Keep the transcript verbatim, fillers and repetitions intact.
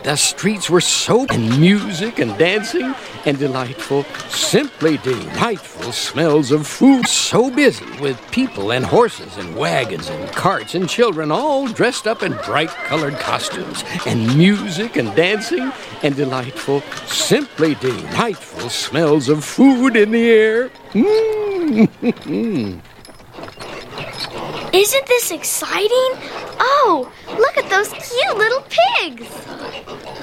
The streets were so, and music and dancing and delightful, simply delightful smells of food. So busy with people and horses and wagons and carts and children all dressed up in bright-colored costumes, and music and dancing and delightful, simply delightful smells of food in the air. Mm. Isn't this exciting? Oh, look at those cute little pigs!